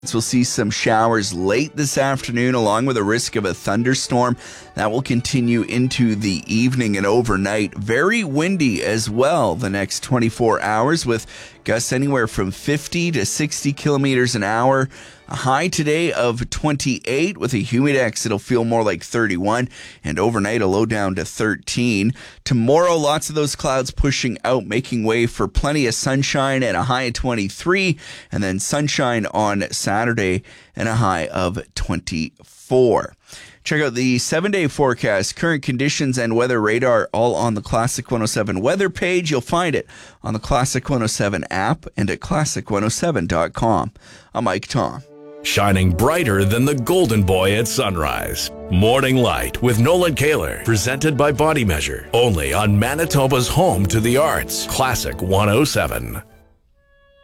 We'll see some showers late this afternoon, along with a risk of a thunderstorm. That will continue into the evening and overnight. Very windy as well the next 24 hours, with gusts anywhere from 50 to 60 kilometers an hour. A high today of 28 with a humidex. It'll feel more like 31, and overnight a low down to 13. Tomorrow, lots of those clouds pushing out, making way for plenty of sunshine and a high of 23, and then sunshine on Saturday and a high of 24. Check out the 7-day forecast, current conditions, and weather radar all on the Classic 107 weather page. You'll find it on the Classic 107 app and at classic107.com. I'm Mike Tom. Shining brighter than the golden boy at sunrise. Morning Light with Nolan Kaler, presented by Body Measure. Only on Manitoba's home to the arts, Classic 107.